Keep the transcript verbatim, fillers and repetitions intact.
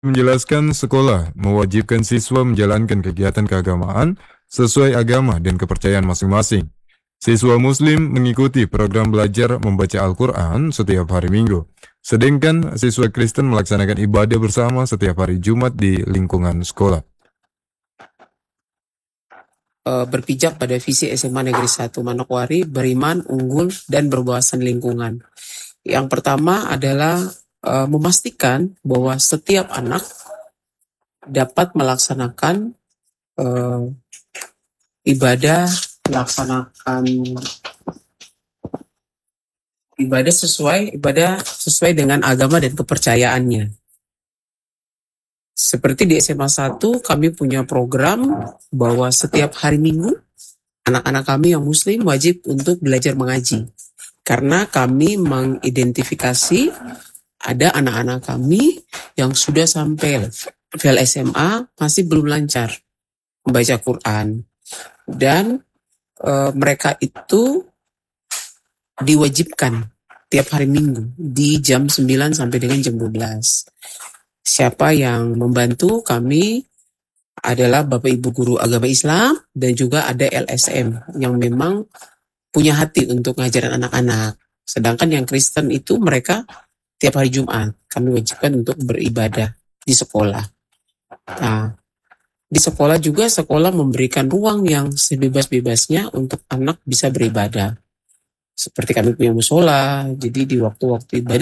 menjelaskan sekolah mewajibkan siswa menjalankan kegiatan keagamaan sesuai agama dan kepercayaan masing-masing. Siswa Muslim mengikuti program belajar membaca Al-Quran setiap hari Minggu, sedangkan siswa Kristen melaksanakan ibadah bersama setiap hari Jumat di lingkungan sekolah. Uh, berpijak pada visi S M A Negeri satu Manokwari, beriman, unggul, dan berwawasan lingkungan. Yang pertama adalah uh, memastikan bahwa setiap anak dapat melaksanakan uh, ibadah, melaksanakan ibadah sesuai ibadah sesuai dengan agama dan kepercayaannya. Seperti di S M A satu, kami punya program bahwa setiap hari Minggu, anak-anak kami yang Muslim wajib untuk belajar mengaji. Karena kami mengidentifikasi ada anak-anak kami yang sudah sampai level S M A masih belum lancar membaca Quran. Dan e, mereka itu diwajibkan tiap hari Minggu di jam sembilan sampai dengan jam dua belas. Siapa yang membantu kami adalah Bapak Ibu Guru Agama Islam dan juga ada L S M yang memang punya hati untuk ngajarin anak-anak. Sedangkan yang Kristen itu mereka tiap hari Jumat kami wajibkan untuk beribadah di sekolah. Nah, di sekolah juga sekolah memberikan ruang yang sebebas-bebasnya untuk anak bisa beribadah. Seperti kami punya musola, jadi di waktu-waktu ibadah